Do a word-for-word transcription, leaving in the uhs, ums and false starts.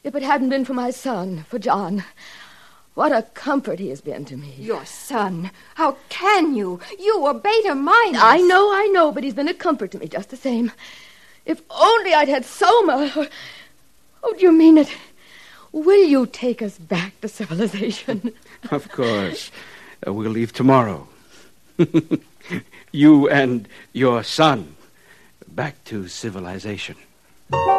If it hadn't been for my son, for John, what a comfort he has been to me. Your son? How can you? You were Beta Minus. I know, I know, but he's been a comfort to me just the same. If only I'd had Soma. Oh, do you mean it? Will you take us back to civilization? Of course. Uh, we'll leave tomorrow. You and your son back to civilization.